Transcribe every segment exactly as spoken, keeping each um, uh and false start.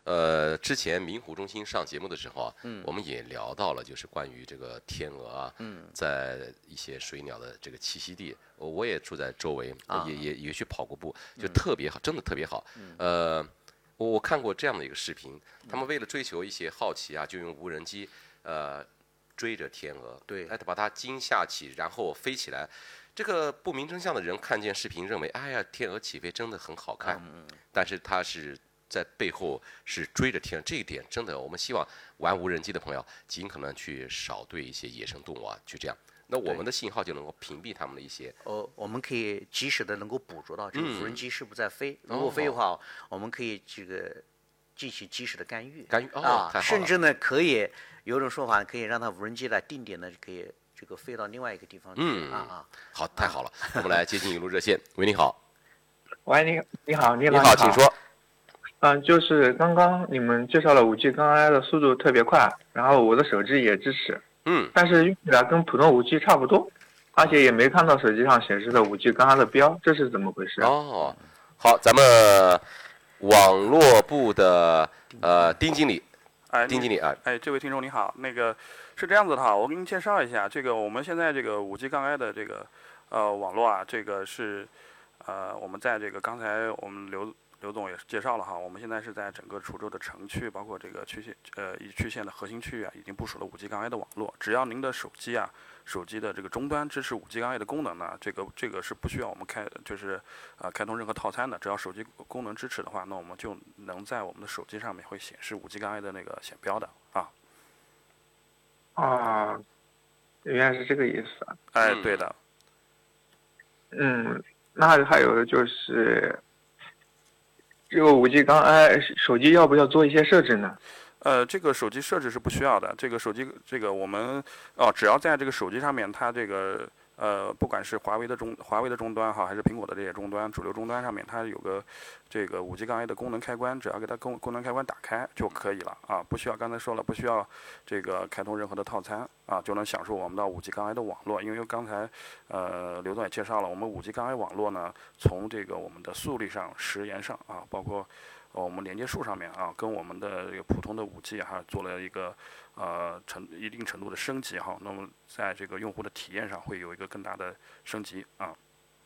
呃，之前明湖中心上节目的时候啊，嗯，我们也聊到了，就是关于这个天鹅啊，嗯，在一些水鸟的这个栖息地，我也住在周围，啊、也也也去跑过步，就特别好，真的特别好。嗯、呃，我我看过这样的一个视频，他们为了追求一些好奇啊，就用无人机，呃，追着天鹅， 对， 哎，把它惊吓起，然后飞起来。这个不明真相的人看见视频，认为，哎呀，天鹅起飞真的很好看，嗯、但是它是。在背后是追着天，这一点真的，我们希望玩无人机的朋友尽可能去少对一些野生动物啊去这样，那我们的信号就能够屏蔽他们的一些。 哦，我们可以及时的能够捕捉到这个无人机是不是在飞，嗯、如果飞的话，哦、我们可以这个进行及时的干预。 干预哦， 啊， 太好了。 甚至呢，可以有种说法，可以让它无人机来定点的可以这个飞到另外一个地方去。嗯啊啊， 好，太好了，我们来接进一路热线。喂，你好。 喂，你你好，你好， 你好，请说。 嗯，就是刚刚你们介绍了五 G 刚 I 的速度特别快，然后我的手机也支持， 嗯， 但是用起来跟普通五 G 差不多，而且也没看到手机上显示的五 G 刚 I 的标，这是怎么回事？ 哦，好，咱们网络部的呃丁经理， 哎， 丁经理啊， 哎，这位听众你好，那个是这样子的哈，我给您介绍一下，这个我们现在这个五 G 刚 I 的这个呃网络啊，这个是呃我们在这个刚才我们刘。刘总也是介绍了哈，我们现在是在整个滁州的城区，包括这个区县呃一区县的核心区域啊，已经部署了五 G 刚 I 的网络。只要您的手机啊，手机的这个终端支持五 G 刚 I 的功能呢，这个这个是不需要我们开就是呃开通任何套餐的。只要手机功能支持的话，那我们就能在我们的手机上面会显示五 G 刚 I 的那个显标的啊。 啊，原来是这个意思啊。 哎，对的。 嗯，那还有的就是。这个五 G 刚 I 手机要不要做一些设置呢？ 呃，这个手机设置是不需要的。这个手机，这个我们哦，只要在这个手机上面，它这个呃，不管是华为的终华为的终端哈，还是苹果的这些终端，主流终端上面，它有个这个五 G 刚 I 的功能开关，只要给它功功能开关打开就可以了啊，不需要刚才说了，不需要这个开通任何的套餐啊，就能享受我们的五 G 刚 I 的网络。因为刚才呃刘总也介绍了，我们五 G 刚 I 网络呢，从这个我们的速率上、时延上啊，包括我们连接数上面啊，跟我们的这个普通的五 G 哈、啊、做了一个呃程一定程度的升级哈，那么在这个用户的体验上会有一个更大的升级啊。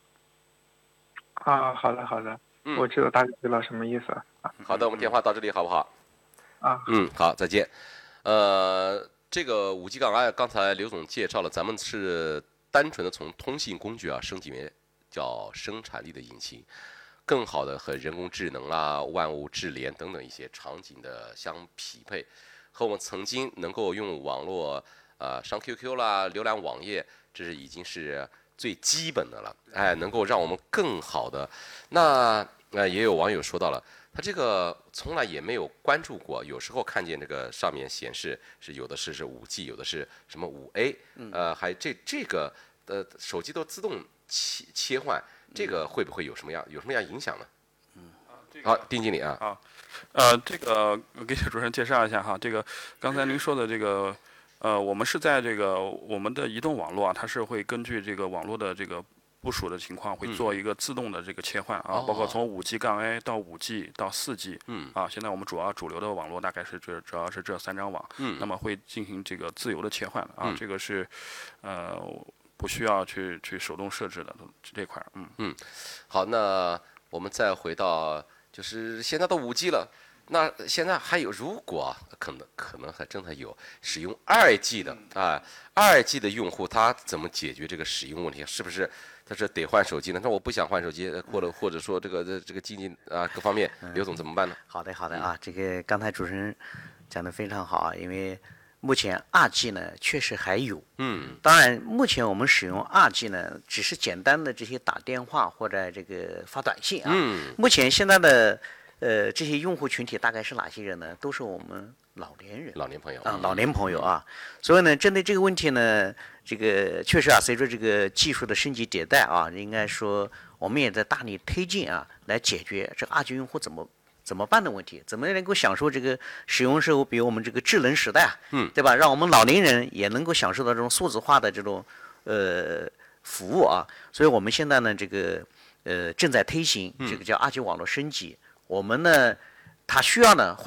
啊，好的好的，嗯、我知道大概知道什么意思了。啊、 好的，我们电话到这里好不好？ 啊， 嗯，好，再见。呃，这个五 G 杠 I 刚才刘总介绍了，咱们是单纯的从通信工具啊升级为叫生产力的引擎。更好的和人工智能啊、万物智联等等一些场景的相匹配，和我们曾经能够用网络呃上 Q Q 啦、浏览网页，这是已经是最基本的了。哎，能够让我们更好的。那呃也有网友说到了，他这个从来也没有关注过，有时候看见这个上面显示是有的是是五 G， 有的是什么五 A， 呃，还这这个呃手机都自动切切换。这个会不会有什么样有什么样影响呢？嗯，好，丁经理啊。 啊，呃，这个给主持人介绍一下哈，这个刚才您说的这个，呃，我们是在这个我们的移动网络啊，它是会根据这个网络的这个部署的情况，会做一个自动的这个切换啊， 嗯、 包括从五 G 杠 A 到五 G 到四 G， 嗯， 啊，现在我们主要主流的网络大概是这主要是这三张网， 嗯， 那么会进行这个自由的切换啊， 嗯、 这个是，呃。不需要去去手动设置的这块，嗯嗯，好，那我们再回到，就是现在都五 G 了，那现在还有，如果可能可能还真的有使用二 G 的啊，二 G 的用户他怎么解决这个使用问题？是不是他是得换手机呢？那我不想换手机，或者或者说这个这个经济啊各方面，刘总怎么办呢？ 好的好的啊，这个刚才主持人讲得非常好啊，因为。目前二 G 呢确实还有， 嗯， 当然目前我们使用二 G 呢，只是简单的这些打电话或者这个发短信啊。 嗯， 目前现在的呃这些用户群体大概是哪些人呢？都是我们老年人， 老年朋友啊，老年朋友啊。所以呢，针对这个问题呢，这个确实啊，随着这个技术的升级迭代啊，应该说我们也在大力推进啊，来解决这二 G 用户怎么。怎么办的问题，怎么能够享受这个使用时候，比如我们这个智能时代啊， 嗯， 对吧？让我们老年人也能够享受到这种数字化的这种呃服务啊。所以我们现在呢，这个呃正在推行这个叫二 G 网络升级。我们呢，它需要呢